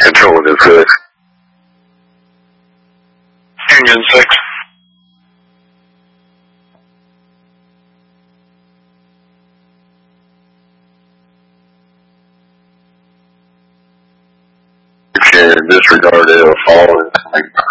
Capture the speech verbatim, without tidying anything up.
Controlling is good. Union six. You can disregard L falling.